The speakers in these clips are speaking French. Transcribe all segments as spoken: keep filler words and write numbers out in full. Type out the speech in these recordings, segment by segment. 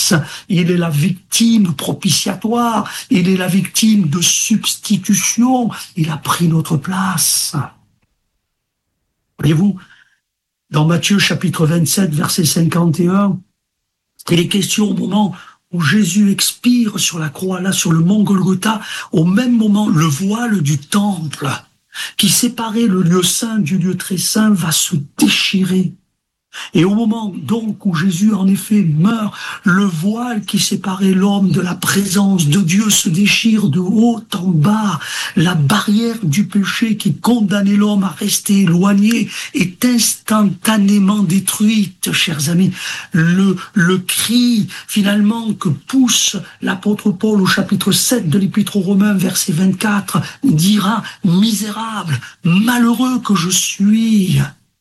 place. Il est la victime propitiatoire. Il est la victime de substitution. Il a pris notre place. Voyez-vous, dans Matthieu chapitre vingt-sept, verset cinquante et un, il est question au moment où Jésus expire sur la croix, là, sur le mont Golgotha, au même moment, le voile du temple, qui séparait le lieu saint du lieu très saint, va se déchirer. Et au moment donc où Jésus en effet meurt, le voile qui séparait l'homme de la présence de Dieu se déchire de haut en bas. La barrière du péché qui condamnait l'homme à rester éloigné est instantanément détruite, chers amis. Le, le cri finalement que pousse l'apôtre Paul au chapitre sept de l'Épître aux Romains, verset vingt-quatre, dira « Misérable, malheureux que je suis ».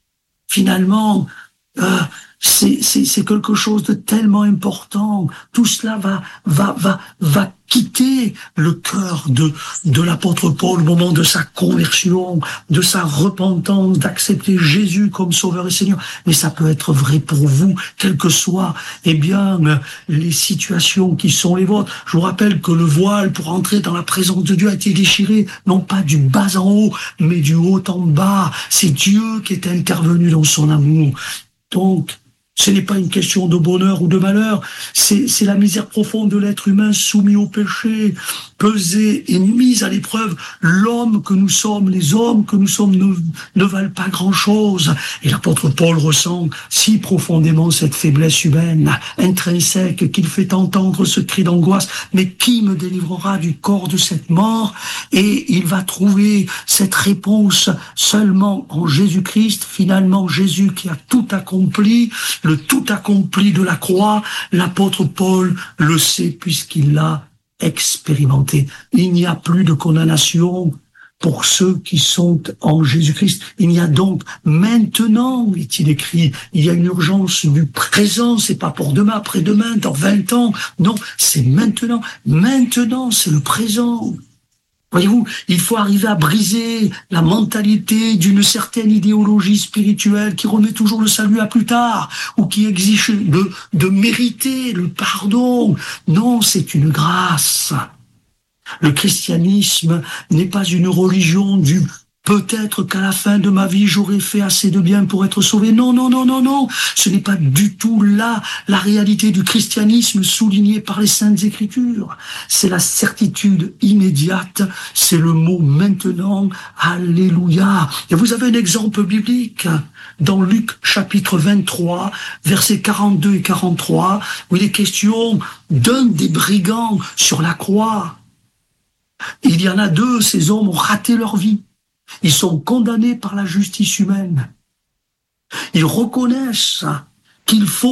Finalement, Euh, c'est, c'est, c'est quelque chose de tellement important. Tout cela va, va, va, va quitter le cœur de, de l'apôtre Paul au moment de sa conversion, de sa repentance, d'accepter Jésus comme Sauveur et Seigneur. Mais ça peut être vrai pour vous, quelles que soient, eh bien, les situations qui sont les vôtres. Je vous rappelle que le voile pour entrer dans la présence de Dieu a été déchiré, non pas du bas en haut, mais du haut en bas. C'est Dieu qui est intervenu dans son amour. Donc, ce n'est pas une question de bonheur ou de malheur, c'est, c'est la misère profonde de l'être humain soumis au péché, pesé et mis à l'épreuve. L'homme que nous sommes, les hommes que nous sommes ne, ne valent pas grand-chose. Et l'apôtre Paul ressent si profondément cette faiblesse humaine, intrinsèque, qu'il fait entendre ce cri d'angoisse. Mais qui me délivrera du corps de cette mort? Et il va trouver cette réponse seulement en Jésus-Christ. Finalement, Jésus qui a tout accompli, le tout accompli de la croix, l'apôtre Paul le sait puisqu'il l'a expérimenté. Il n'y a plus de condamnation pour ceux qui sont en Jésus-Christ. Il y a donc maintenant, est-il écrit, il y a une urgence du présent, c'est pas pour demain, après-demain, dans vingt ans. Non, c'est maintenant. Maintenant, c'est le présent. Voyez-vous, il faut arriver à briser la mentalité d'une certaine idéologie spirituelle qui remet toujours le salut à plus tard, ou qui exige de, de mériter le pardon. Non, c'est une grâce. Le christianisme n'est pas une religion du peut-être qu'à la fin de ma vie, j'aurai fait assez de bien pour être sauvé. Non, non, non, non, non. Ce n'est pas du tout là la réalité du christianisme soulignée par les Saintes Écritures. C'est la certitude immédiate. C'est le mot maintenant. Alléluia. Et vous avez un exemple biblique dans Luc chapitre vingt-trois, versets quarante-deux et quarante-trois, où il est question d'un des brigands sur la croix. Il y en a deux, ces hommes ont raté leur vie. Ils sont condamnés par la justice humaine. Ils reconnaissent qu'il faut